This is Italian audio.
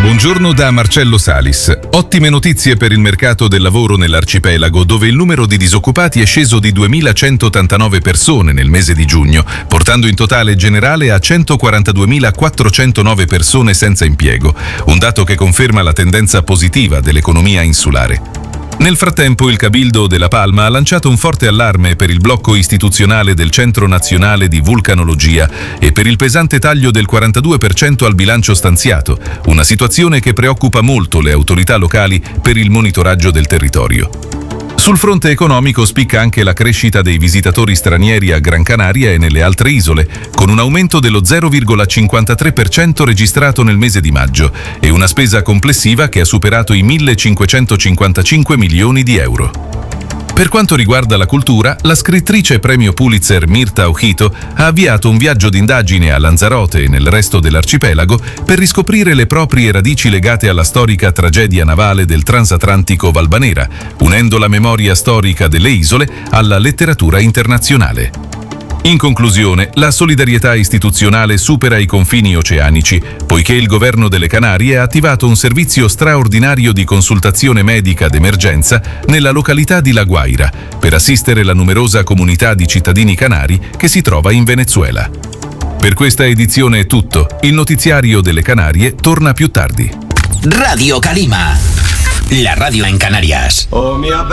Buongiorno da Marcello Salis. Ottime notizie per il mercato del lavoro nell'arcipelago, dove il numero di disoccupati è sceso di 2.189 persone nel mese di giugno, portando in totale generale a 142.409 persone senza impiego, un dato che conferma la tendenza positiva dell'economia insulare. Nel frattempo il Cabildo della Palma ha lanciato un forte allarme per il blocco istituzionale del Centro Nazionale di Vulcanologia e per il pesante taglio del 42% al bilancio stanziato, una situazione che preoccupa molto le autorità locali per il monitoraggio del territorio. Sul fronte economico spicca anche la crescita dei visitatori stranieri a Gran Canaria e nelle altre isole, con un aumento dello 0,53% registrato nel mese di maggio e una spesa complessiva che ha superato i 1.555 milioni di euro. Per quanto riguarda la cultura, la scrittrice premio Pulitzer Mirta Occhito ha avviato un viaggio d'indagine a Lanzarote e nel resto dell'arcipelago per riscoprire le proprie radici legate alla storica tragedia navale del transatlantico Valbanera, unendo la memoria storica delle isole alla letteratura internazionale. In conclusione, la solidarietà istituzionale supera i confini oceanici, poiché il governo delle Canarie ha attivato un servizio straordinario di consultazione medica d'emergenza nella località di La Guaira, per assistere la numerosa comunità di cittadini canari che si trova in Venezuela. Per questa edizione è tutto. Il notiziario delle Canarie torna più tardi. Radio Calima, la radio en Canarias. Oh, mia